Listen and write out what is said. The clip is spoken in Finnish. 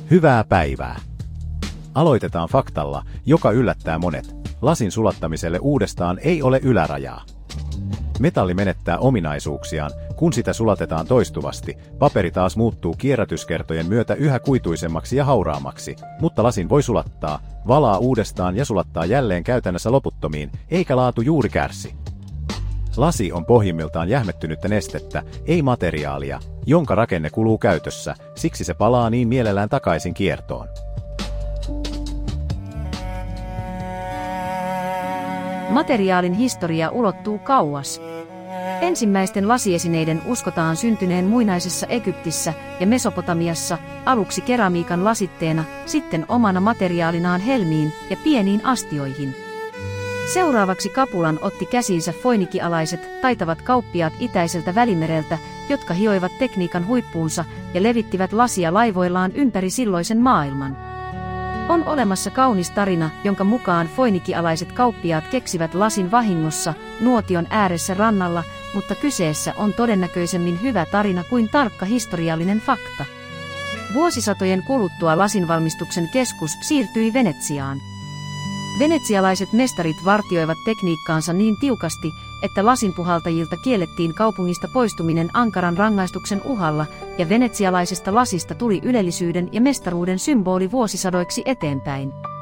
Hyvää päivää! Aloitetaan faktalla, joka yllättää monet. Lasin sulattamiselle uudestaan ei ole ylärajaa. Metalli menettää ominaisuuksiaan, kun sitä sulatetaan toistuvasti. Paperi taas muuttuu kierrätyskertojen myötä yhä kuituisemmaksi ja hauraammaksi, mutta lasin voi sulattaa, valaa uudestaan ja sulattaa jälleen käytännössä loputtomiin, eikä laatu juuri kärsi. Lasi on pohjimmiltaan jähmettynyttä nestettä, ei materiaalia, jonka rakenne kuluu käytössä, siksi se palaa niin mielellään takaisin kiertoon. Materiaalin historia ulottuu kauas. Ensimmäisten lasiesineiden uskotaan syntyneen muinaisessa Egyptissä ja Mesopotamiassa, aluksi keramiikan lasitteena, sitten omana materiaalinaan helmiin ja pieniin astioihin. Seuraavaksi kapulan otti käsiinsä foinikialaiset, taitavat kauppiaat itäiseltä Välimereltä, jotka hioivat tekniikan huippuunsa ja levittivät lasia laivoillaan ympäri silloisen maailman. On olemassa kaunis tarina, jonka mukaan foinikialaiset kauppiaat keksivät lasin vahingossa, nuotion ääressä rannalla, mutta kyseessä on todennäköisemmin hyvä tarina kuin tarkka historiallinen fakta. Vuosisatojen kuluttua lasinvalmistuksen keskus siirtyi Venetsiaan. Venetsialaiset mestarit vartioivat tekniikkaansa niin tiukasti, että lasinpuhaltajilta kiellettiin kaupungista poistuminen ankaran rangaistuksen uhalla, ja venetsialaisesta lasista tuli ylellisyyden ja mestaruuden symboli vuosisadoiksi eteenpäin.